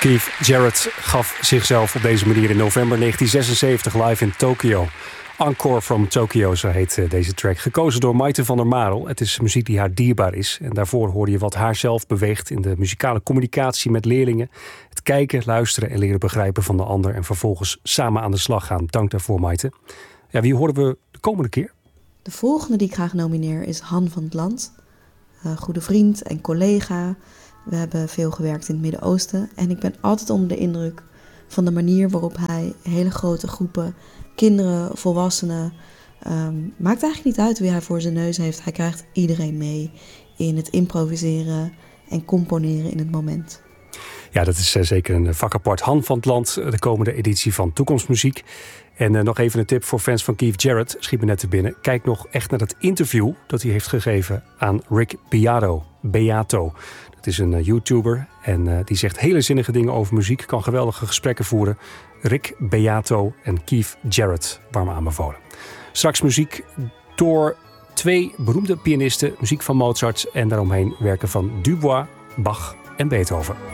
Keith Jarrett gaf zichzelf op deze manier in november 1976 live in Tokio. Encore from Tokyo, zo heet deze track. Gekozen door Maite van der Marel. Het is muziek die haar dierbaar is. En daarvoor hoorde je wat haar zelf beweegt in de muzikale communicatie met leerlingen. Het kijken, luisteren en leren begrijpen van de ander. En vervolgens samen aan de slag gaan. Dank daarvoor, Maite. Ja, wie horen we de komende keer? De volgende die ik graag nomineer is Han van het Land. Goede vriend en collega. We hebben veel gewerkt in het Midden-Oosten. En ik ben altijd onder de indruk van de manier waarop hij hele grote groepen kinderen, volwassenen, maakt eigenlijk niet uit wie hij voor zijn neus heeft. Hij krijgt iedereen mee in het improviseren en componeren in het moment. Ja, dat is zeker een vak apart. Han van het Land, de komende editie van Toekomstmuziek. En nog even een tip voor fans van Keith Jarrett. Schiet me net te binnen. Kijk nog echt naar dat interview dat hij heeft gegeven aan Rick Beato. Het is een YouTuber en die zegt hele zinnige dingen over muziek. Kan geweldige gesprekken voeren. Rick Beato en Keith Jarrett, warm aanbevolen. Straks muziek door 2 beroemde pianisten. Muziek van Mozart en daaromheen werken van Dubois, Bach en Beethoven.